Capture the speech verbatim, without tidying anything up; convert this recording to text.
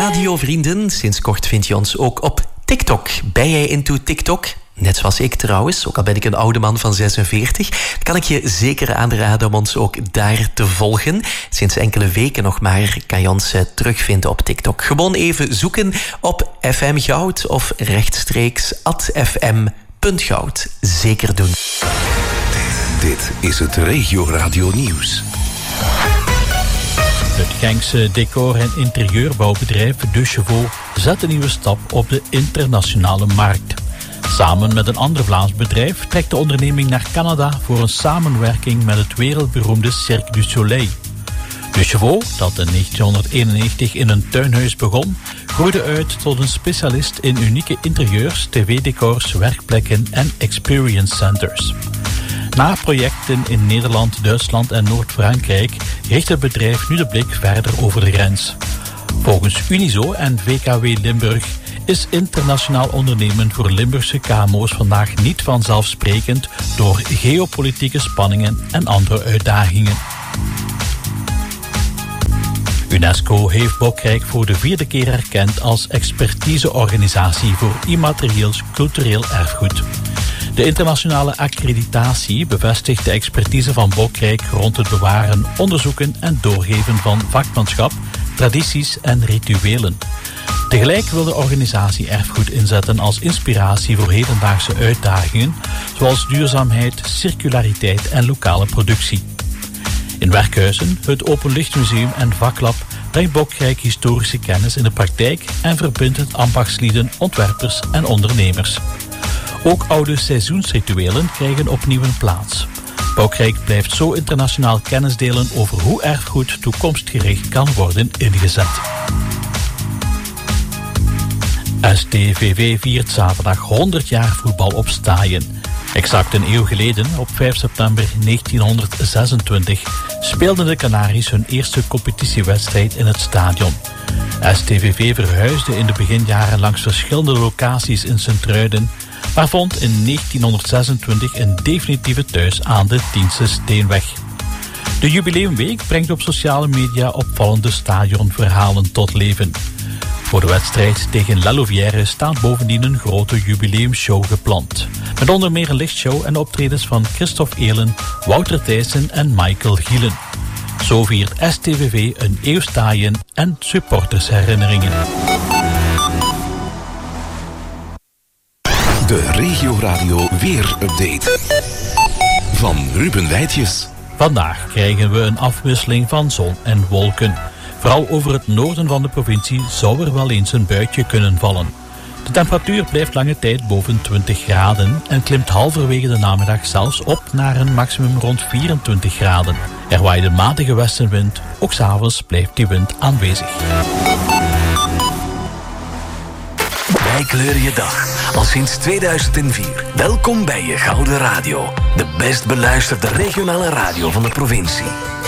Radiovrienden, sinds kort vind je ons ook op TikTok. Ben jij into TikTok? Net zoals ik trouwens, ook al ben ik een oude man van zesenveertig... kan ik je zeker aanraden om ons ook daar te volgen. Sinds enkele weken nog maar kan je ons uh, terugvinden op TikTok. Gewoon even zoeken op F M Goud of rechtstreeks at f m punt goud. Zeker doen. Dit is het Regio Radio Nieuws. Het Genkse decor- en interieurbouwbedrijf De Chevaux zet een nieuwe stap op de internationale markt. Samen met een ander Vlaams bedrijf trekt de onderneming naar Canada voor een samenwerking met het wereldberoemde Cirque du Soleil. De Chevaux, dat in negentienhonderdeenennegentig in een tuinhuis begon, groeide uit tot een specialist in unieke interieurs, tv-decors, werkplekken en experience centers. Na projecten in Nederland, Duitsland en Noord-Frankrijk richt het bedrijf nu de blik verder over de grens. Volgens Unizo en V K W Limburg is internationaal ondernemen voor Limburgse K M O's vandaag niet vanzelfsprekend door geopolitieke spanningen en andere uitdagingen. UNESCO heeft Bokrijk voor de vierde keer erkend als expertiseorganisatie voor immaterieels cultureel erfgoed. De internationale accreditatie bevestigt de expertise van Bokrijk rond het bewaren, onderzoeken en doorgeven van vakmanschap, tradities en rituelen. Tegelijk wil de organisatie erfgoed inzetten als inspiratie voor hedendaagse uitdagingen, zoals duurzaamheid, circulariteit en lokale productie. In Werkhuizen, het Openlichtmuseum en Vaklab brengt Bokrijk historische kennis in de praktijk en verbindt het ambachtslieden, ontwerpers en ondernemers. Ook oude seizoensrituelen krijgen opnieuw een plaats. Bokrijk blijft zo internationaal kennis delen over hoe erfgoed toekomstgericht kan worden ingezet. S T V V viert zaterdag honderd jaar voetbal op Staaien. Exact een eeuw geleden, op vijf september negentienhonderdzesentwintig, speelden de Canaries hun eerste competitiewedstrijd in het stadion. S T V V verhuisde in de beginjaren langs verschillende locaties in Sint-Truiden, maar vond in negentienhonderdzesentwintig een definitieve thuis aan de Tiense Steenweg. De Jubileumweek brengt op sociale media opvallende stadionverhalen tot leven. Voor de wedstrijd tegen La Louvière staat bovendien een grote jubileumshow gepland. Met onder meer een lichtshow en optredens van Christophe Eelen, Wouter Thijssen en Michael Gielen. Zo viert S T V V een eeuw Staaien en supportersherinneringen. De Regio Radio Weer-update van Ruben Wijtjes. Vandaag krijgen we een afwisseling van zon en wolken. Vooral over het noorden van de provincie zou er wel eens een buitje kunnen vallen. De temperatuur blijft lange tijd boven twintig graden en klimt halverwege de namiddag zelfs op naar een maximum rond vierentwintig graden. Er waait een matige westenwind, ook 's avonds blijft die wind aanwezig. Wij kleuren je dag, al sinds tweeduizend vier. Welkom bij je Gouden Radio, de best beluisterde regionale radio van de provincie.